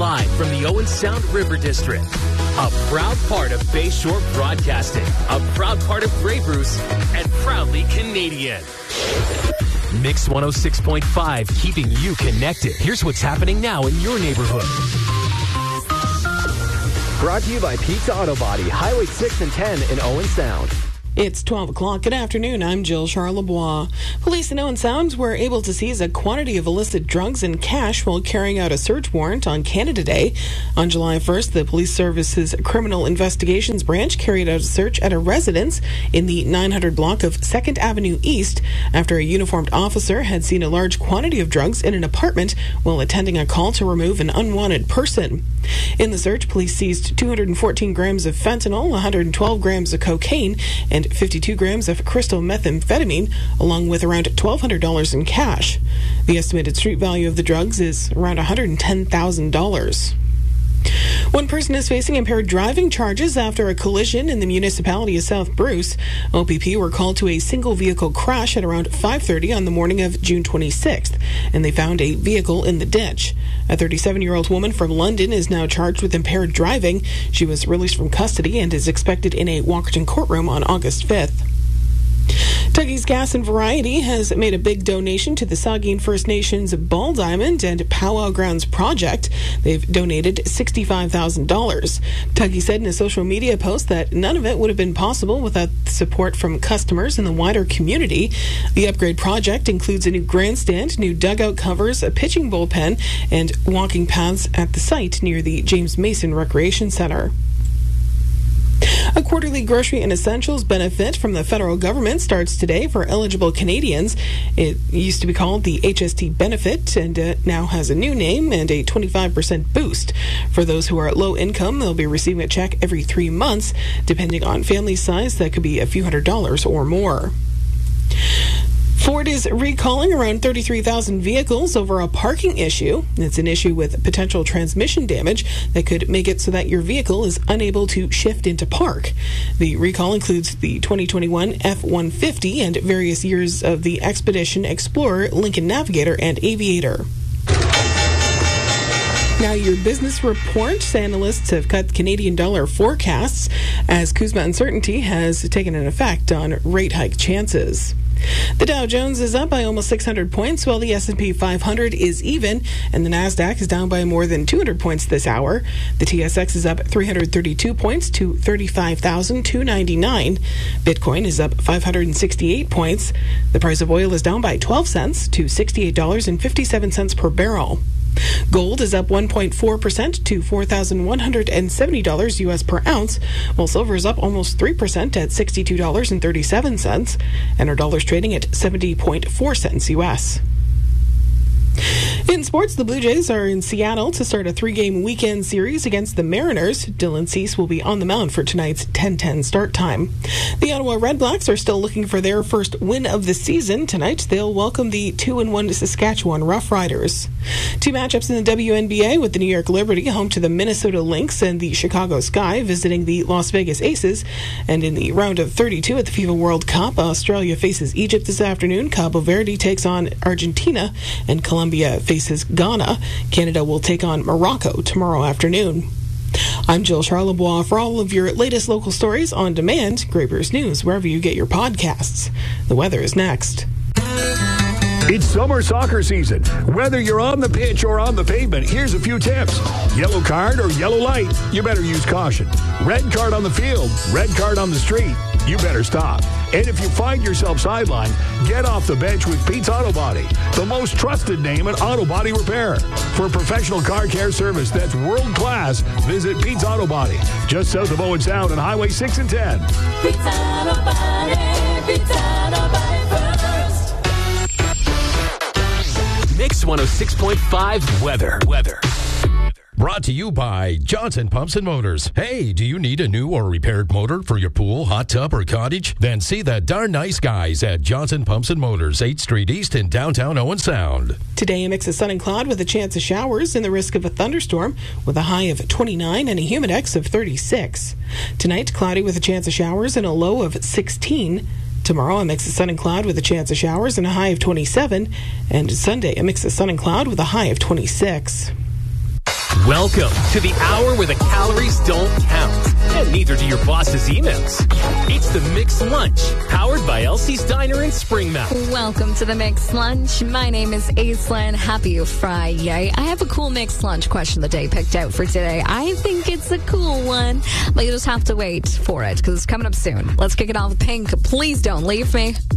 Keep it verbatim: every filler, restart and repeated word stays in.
live from the Owen Sound River District. A proud part of Bayshore Broadcasting, a proud part of Grey Bruce, and proudly Canadian. Mix one oh six point five, keeping you connected. Here's what's happening now in your neighborhood. Brought to you by Pete's Auto Body, Highway six and ten in Owen Sound. It's twelve o'clock. Good afternoon. I'm Jill Charlebois. Police in Owen Sound were able to seize a quantity of illicit drugs and cash while carrying out a search warrant on Canada Day. On July first, the Police Service's Criminal Investigations Branch carried out a search at a residence in the nine hundred block of second Avenue East after a uniformed officer had seen a large quantity of drugs in an apartment while attending a call to remove an unwanted person. In the search, police seized two hundred fourteen grams of fentanyl, one hundred twelve grams of cocaine, and fifty-two grams of crystal methamphetamine, along with around twelve hundred dollars in cash. The estimated street value of the drugs is around one hundred ten thousand dollars. One person is facing impaired driving charges after a collision in the municipality of South Bruce. O P P were called to a single vehicle crash at around five thirty on the morning of June twenty-sixth, and they found a vehicle in the ditch. A thirty-seven-year-old woman from London is now charged with impaired driving. She was released from custody and is expected in a Walkerton courtroom on August fifth. Tuggy's Gas and Variety has made a big donation to the Saugeen First Nations Ball Diamond and Powwow Grounds project. They've donated sixty-five thousand dollars. Tuggy said in a social media post that none of it would have been possible without support from customers and the wider community. The upgrade project includes a new grandstand, new dugout covers, a pitching bullpen, and walking paths at the site near the James Mason Recreation Center. A quarterly grocery and essentials benefit from the federal government starts today for eligible Canadians. It used to be called the H S T benefit and uh, now has a new name and a twenty-five percent boost. For those who are at low income, they'll be receiving a check every three months. Depending on family size, that could be a few hundred dollars or more. Ford is recalling around thirty-three thousand vehicles over a parking issue. It's an issue with potential transmission damage that could make it so that your vehicle is unable to shift into park. The recall includes the twenty twenty-one F one fifty and various years of the Expedition, Explorer, Lincoln Navigator, and Aviator. Now, your business report. Analysts have cut Canadian dollar forecasts as CUSMA uncertainty has taken an effect on rate hike chances. The Dow Jones is up by almost six hundred points, while the S and P five hundred is even, and the NASDAQ is down by more than two hundred points this hour. The T S X is up three hundred thirty-two points to thirty-five thousand two hundred ninety-nine. Bitcoin is up five hundred sixty-eight points. The price of oil is down by twelve cents to sixty-eight dollars and fifty-seven cents per barrel. Gold is up one point four percent to four thousand one hundred seventy dollars U S per ounce, while silver is up almost three percent at sixty-two dollars and thirty-seven cents, and our dollar's trading at seventy point four cents U S. In sports, the Blue Jays are in Seattle to start a three-game weekend series against the Mariners. Dylan Cease will be on the mound for tonight's ten ten start time. The Ottawa Redblacks are still looking for their first win of the season. Tonight, they'll welcome the two and one Saskatchewan Roughriders. Two matchups in the W N B A with the New York Liberty home to the Minnesota Lynx and the Chicago Sky visiting the Las Vegas Aces. And in the round of thirty-two at the FIFA World Cup, Australia faces Egypt this afternoon. Cabo Verde takes on Argentina, and Colombia faces Ghana. Canada will take on Morocco tomorrow afternoon. I'm Jill Charlebois. For all of your latest local stories on demand, Grey Bruce News, wherever you get your podcasts. The weather is next. It's summer soccer season. Whether you're on the pitch or on the pavement, here's a few tips. Yellow card or yellow light, you better use caution. Red card on the field, red card on the street, you better stop. And if you find yourself sidelined, get off the bench with Pete's Auto Body, the most trusted name in auto body repair. For professional car care service that's world class, visit Pete's Auto Body, just south of Owen Sound on Highway six and ten. Pete's Auto Body, Pete's Auto Body first. Mix one oh six point five weather. Weather. Brought to you by Johnson Pumps and Motors. Hey, do you need a new or repaired motor for your pool, hot tub, or cottage? Then see the darn nice guys at Johnson Pumps and Motors, eighth Street East in downtown Owen Sound. Today, a mix of sun and cloud with a chance of showers and the risk of a thunderstorm with a high of twenty-nine and a humidex of thirty-six. Tonight, cloudy with a chance of showers and a low of sixteen. Tomorrow, a mix of sun and cloud with a chance of showers and a high of twenty-seven. And Sunday, a mix of sun and cloud with a high of twenty-six. Welcome to the hour where the calories don't count, and neither do your boss's emails. It's the Mixed Lunch, powered by Elsie's Diner in Springmount. Welcome to the Mixed Lunch. My name is Aislinn. Happy Friday. I have a cool Mixed Lunch question of the day picked out for today. I think it's a cool one, but you just have to wait for it because it's coming up soon. Let's kick it off with Pink. Please don't leave me.